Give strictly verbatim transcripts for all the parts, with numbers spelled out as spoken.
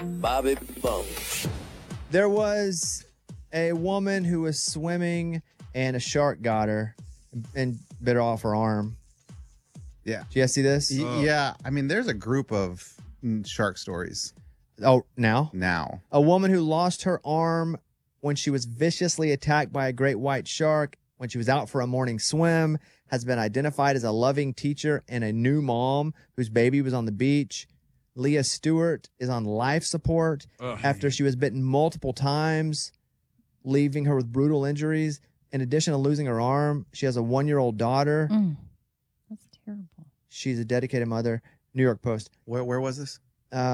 Bobby Bones. There was a woman who was swimming and a shark got her and bit her off her arm. Yeah. Do you guys see this? Y- Yeah. I mean, there's a group of mm, shark stories Oh, now? now. A woman who lost her arm when she was viciously attacked by a great white shark when she was out for a morning swim has been identified as a loving teacher and a new mom whose baby was on the beach. Leah Stewart is on life support Ugh. after she was bitten multiple times, leaving her with brutal injuries. In addition to losing her arm, she has a one-year-old daughter. Mm, that's terrible. She's a dedicated mother. New York Post. Where where was this?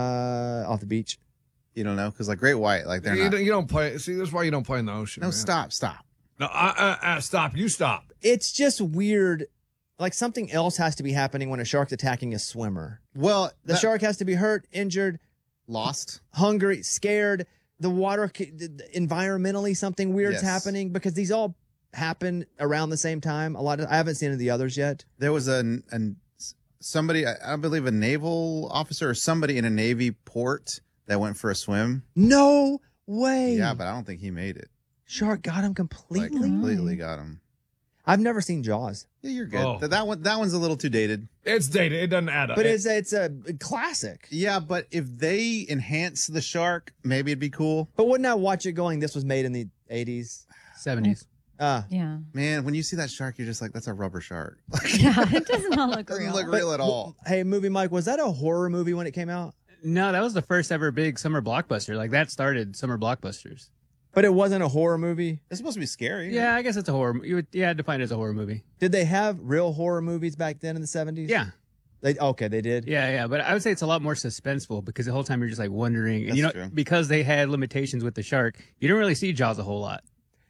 Uh, off the beach. You don't know? Because like Great White, like they're You, not. don't, you don't play. See, that's why you don't play in the ocean. No, man. stop, stop. No, uh, uh, uh, stop. You stop. It's just weird. Like something else has to be happening when a shark's attacking a swimmer. Well, The that- shark has to be hurt, injured, lost. hungry, scared. The water, c- th- th- environmentally, something weird's Yes. happening because these all happen around the same time. A lot of I haven't seen any of the others yet. There was a, a somebody, I I believe, a naval officer or somebody in a Navy port that went for a swim. No way. Yeah, but I don't think he made it. Shark got him Like completely. completely got him. I've never seen Jaws, Yeah, you're good. Oh. That, that one, that one's a little too dated. It's dated. It doesn't add up. but It- it's a, it's a classic. Yeah, but if they enhance the shark, maybe it'd be cool. But wouldn't I watch it going? This was made in the eighties. seventies. Ah, Yeah. Man, when you see that shark, you're just like, that's a rubber shark. Yeah, it does not look Doesn't real. look real at all. hey, movie Mike, was that a horror movie when it came out? No, that was the first ever big summer blockbuster. Like that started summer blockbusters. But it wasn't a horror movie. It's supposed to be scary. Yeah, I guess it's a horror. You would, yeah, define it as a horror movie. Did they have real horror movies back then in the seventies? Yeah, They okay, they did. yeah, yeah. But I would say it's a lot more suspenseful because the whole time you're just like wondering. And That's you know, true. because they had limitations with the shark, you don't really see Jaws a whole lot.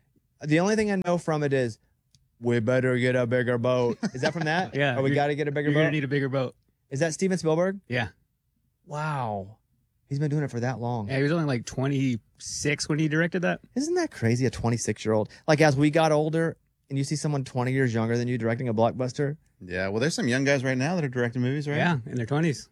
The only thing I know from it is we better get a bigger boat. Is that from that? Yeah, Or we you're- got to get a bigger You're boat. gonna need a bigger boat. Is that Steven Spielberg? Yeah. Wow, he's been doing it for that long. Yeah, he was only like twenty-six when he directed that. Isn't that crazy? A twenty-six year old. Like as we got older, and you see someone twenty years younger than you directing a blockbuster. Yeah, well, there's some young guys right now that are directing movies, right? Yeah, in their twenties.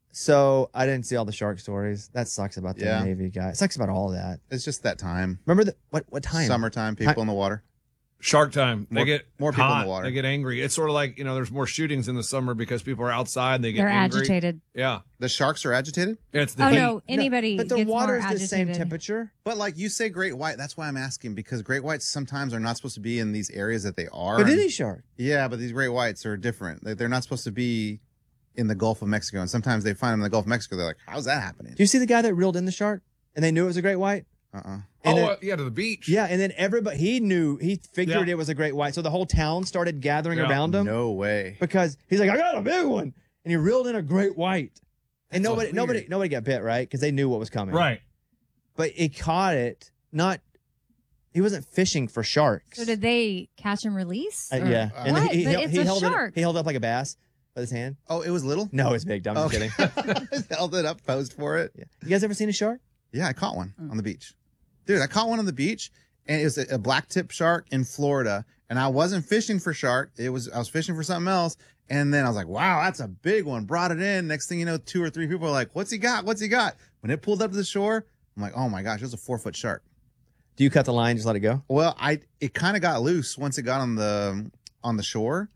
So I didn't see all the shark stories. That sucks about the Yeah. Navy guy. It sucks about all that. It's just that time. Remember the what? What time? Summertime, people Time- in the water. Shark time. They More- get more people in the hot. water. They get angry. It's sort of like, you know, there's more shootings in the summer because people are outside and they get They're angry. agitated. Yeah. The sharks are agitated? It's the Oh heat. no, anybody But the gets water more is the same agitated. temperature. But like you say great white, that's why I'm asking, because great whites sometimes are not supposed to be in these areas that they are. But And- any shark. Yeah, but these great whites are different. They- They're not supposed to be in the Gulf of Mexico. And sometimes they find them in the Gulf of Mexico. They're like, how's that happening? Do you see the guy that reeled in the shark and they knew it was a great white? Uh-uh. And oh, then- uh, yeah, to the beach. Yeah, and then everybody he knew he figured Yeah. it was a great white, so the whole town started gathering Yeah. around him No way. because he's like, I got a big one, and he reeled in a great white, and That's so nobody, weird. nobody, nobody got bit, right? Because they knew what was coming, Right. But he caught it, not he wasn't fishing for sharks. So did they catch and release? Uh, Or- yeah, and What? he, he, But held- it's he a held shark. it. He held it up like a bass with his hand. Oh, it was little? No, it's big. I'm just Okay. kidding. Held it up, posed for it. Yeah. You guys ever seen a shark? Yeah, I caught one Mm. on the beach. Dude, I caught one on the beach, and it was a, a black tip shark in Florida. And I wasn't fishing for shark. It was I was fishing for something else. And then I was like, wow, that's a big one. Brought it in. Next thing you know, two or three people are like, what's he got? What's he got? When it pulled up to the shore, I'm like, oh my gosh, it was a four foot shark. Do you cut the line, just let it go? Well, I it kind of got loose once it got on the on the shore.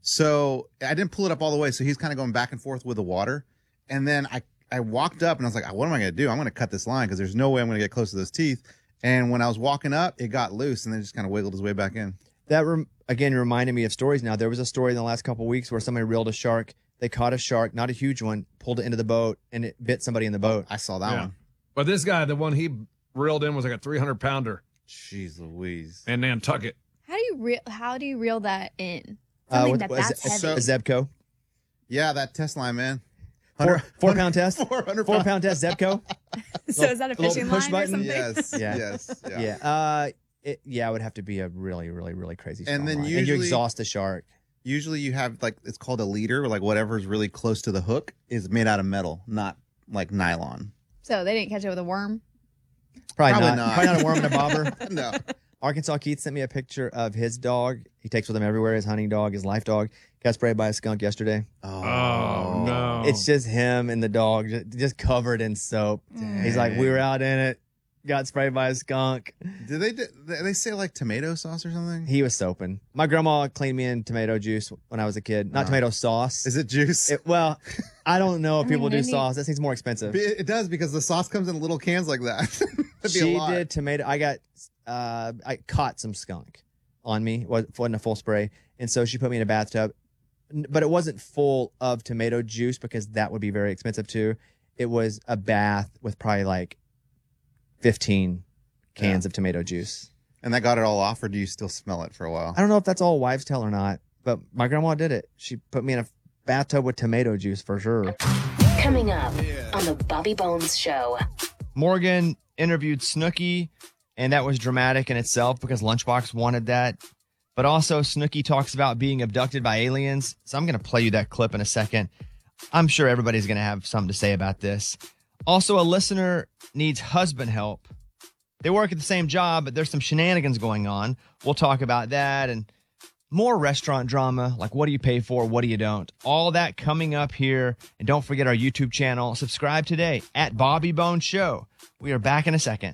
So I didn't pull it up all the way. So he's kind of going back and forth with the water. And then I, I walked up and I was like, what am I going to do? I'm going to cut this line because there's no way I'm going to get close to those teeth. And when I was walking up, it got loose and then just kind of wiggled his way back in. That rem- again reminded me of stories. Now there was a story in the last couple of weeks where somebody reeled a shark. They caught a shark, not a huge one, pulled it into the boat, and it bit somebody in the boat. I saw that Yeah. one. But this guy, the one he reeled in was like a three hundred pounder Jeez Louise. in Nantucket. How do you reel? How do you reel that in? Uh, Something with- that was that's it- heavy. a Zebco. Yeah, that test line, man. Four, four pound test. four hundred Four pound test Zebco. so is that a little fishing push line button? or something? Yes, Yeah. yes. Yeah. Yeah. Uh, it, yeah, it would have to be a really, really, really crazy. And strong then line. and you usually- exhaust the shark. Usually you have like, it's called a leader, like whatever's really close to the hook is made out of metal, not like nylon. So they didn't catch it with a worm. Probably, Probably not. not. Probably not a worm and a bobber. No. Arkansas Keith sent me a picture of his dog. He takes with him everywhere. His hunting dog, his life dog. got sprayed by a skunk yesterday. Oh, no. It's just him and the dog just, just covered in soap. He's like, we were out in it, got sprayed by a skunk. Did they did they say like tomato sauce or something? He was soaping. My grandma cleaned me in tomato juice when I was a kid. Not Oh. tomato sauce. Is it juice? It, well, I don't know if I mean, people do maybe- sauce. That seems more expensive. It, it does because the sauce comes in little cans like that. That'd be a She lot. did tomato. I got, uh, I caught some skunk on me. It wasn't a full spray, and so she put me in a bathtub, N- but it wasn't full of tomato juice because that would be very expensive too. It was a bath with probably like fifteen cans of tomato juice. And that got it all off, or do you still smell it for a while? I don't know if that's all wives tell or not, but my grandma did it. She put me in a bathtub with tomato juice for sure. Coming up on the Bobby Bones Show. Morgan interviewed Snooki, and that was dramatic in itself because Lunchbox wanted that. But also, Snooki talks about being abducted by aliens. So I'm going to play you that clip in a second. I'm sure everybody's going to have something to say about this. Also, a listener needs husband help. They work at the same job, but there's some shenanigans going on. We'll talk about that and more restaurant drama, like what do you pay for, what do you don't. All that coming up here. And don't forget our YouTube channel. Subscribe today at Bobby Bones Show. We are back in a second.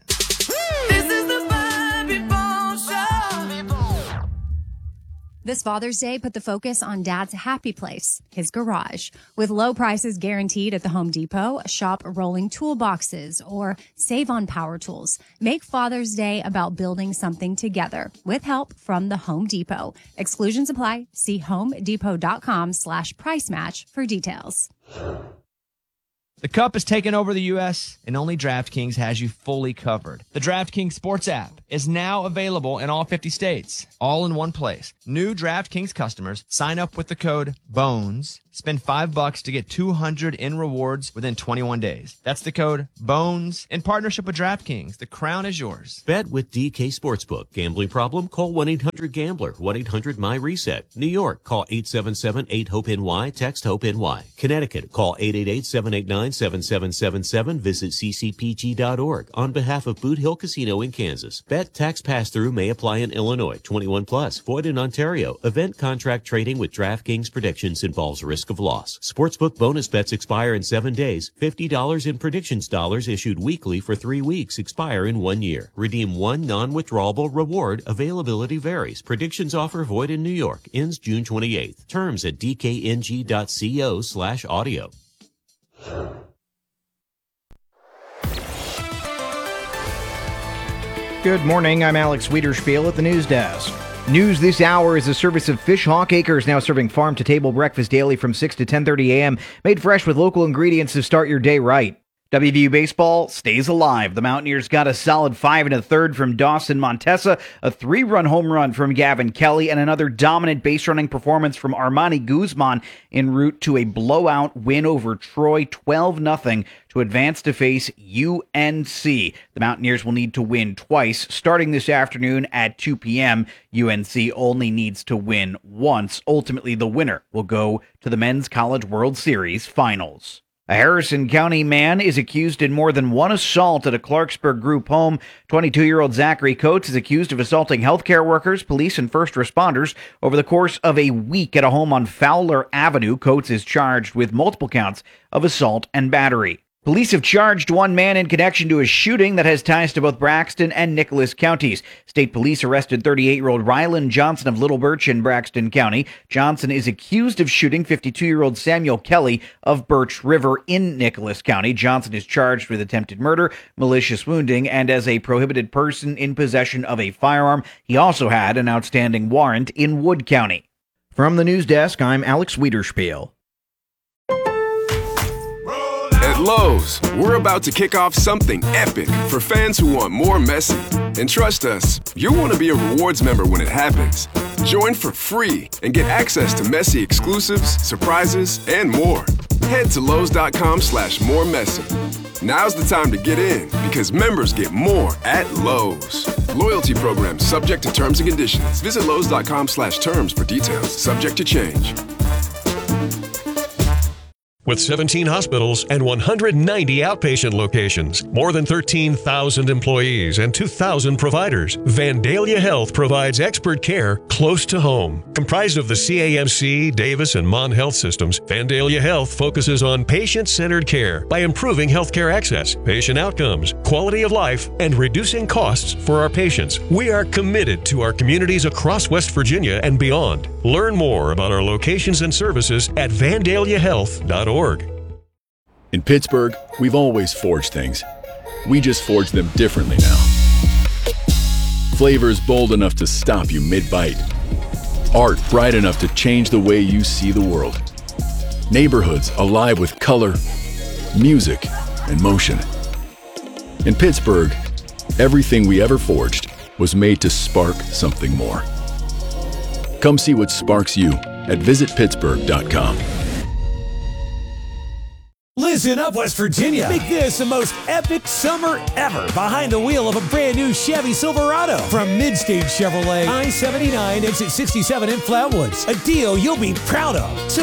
This Father's Day, put the focus on Dad's happy place, his garage. With low prices guaranteed at the Home Depot, shop rolling toolboxes or save on power tools. Make Father's Day about building something together with help from the Home Depot. Exclusions apply. See homedepot.com slash price match for details. The Cup has taken over the U S, and only DraftKings has you fully covered. The DraftKings Sports app is now available in all fifty states, all in one place. New DraftKings customers sign up with the code BONES, spend five bucks to get two hundred in rewards within twenty-one days. That's the code BONES in partnership with DraftKings. The crown is yours. Bet with D K Sportsbook. Gambling problem? Call one eight hundred gambler. one eight hundred my reset. New York, call eight seven seven eight hope N Y. Text HOPE-NY. Connecticut, call eight eight eight seven eight nine seven seven seven seven. Visit c c p g dot org. On behalf of Boot Hill Casino in Kansas. Bet tax pass-through may apply in Illinois. twenty-one plus. Void in Ontario. Event contract trading with DraftKings predictions involves risk of loss. Sportsbook bonus bets expire in seven days. fifty dollars in predictions dollars issued weekly for three weeks. Expire in one year. Redeem one non-withdrawable reward. Availability varies. Predictions offer void in New York. Ends June twenty-eighth. Terms at d k n g dot co slash audio. Good morning. I'm Alex Wiederspiel at the news desk. News this hour is a service of Fish Hawk Acres, now serving farm-to-table breakfast daily from six to ten thirty a.m. Made fresh with local ingredients to start your day right. W V U baseball stays alive. The Mountaineers got a solid five and a third from Dawson Montesa, a three-run home run from Gavin Kelly, and another dominant base-running performance from Armani Guzman en route to a blowout win over Troy, twelve nothing, to advance to face U N C. The Mountaineers will need to win twice, starting this afternoon at two p.m. U N C only needs to win once. Ultimately, the winner will go to the Men's College World Series Finals. A Harrison County man is accused in more than one assault at a Clarksburg group home. twenty-two-year-old Zachary Coates is accused of assaulting healthcare workers, police, and first responders over the course of a week at a home on Fowler Avenue. Coates is charged with multiple counts of assault and battery. Police have charged one man in connection to a shooting that has ties to both Braxton and Nicholas counties. State police arrested thirty-eight-year-old Rylan Johnson of Little Birch in Braxton County. Johnson is accused of shooting fifty-two-year-old Samuel Kelly of Birch River in Nicholas County. Johnson is charged with attempted murder, malicious wounding, and as a prohibited person in possession of a firearm. He also had an outstanding warrant in Wood County. From the news desk, I'm Alex Wiederspiel. At Lowe's, we're about to kick off something epic for fans who want more Messi. And trust us, you'll want to be a rewards member when it happens. Join for free and get access to Messi exclusives, surprises, and more. Head to Lowe's.com slash more Messi. Now's the time to get in because members get more at Lowe's. Loyalty program subject to terms and conditions. Visit Lowe's.com slash terms for details. Subject to change. With seventeen hospitals and one hundred ninety outpatient locations, more than thirteen thousand employees, and two thousand providers, Vandalia Health provides expert care close to home. Comprised of the C A M C, Davis, and Mon Health systems, Vandalia Health focuses on patient-centered care by improving healthcare access, patient outcomes, quality of life, and reducing costs for our patients. We are committed to our communities across West Virginia and beyond. Learn more about our locations and services at vandalia health dot org. In Pittsburgh, we've always forged things. We just forge them differently now. Flavors bold enough to stop you mid-bite. Art bright enough to change the way you see the world. Neighborhoods alive with color, music, and motion. In Pittsburgh, everything we ever forged was made to spark something more. Come see what sparks you at visit pittsburgh dot com. Listen up, West Virginia. Make this the most epic summer ever behind the wheel of a brand new Chevy Silverado from Midstage Chevrolet, I seventy-nine, exit sixty-seven in Flatwoods. A deal you'll be proud of. So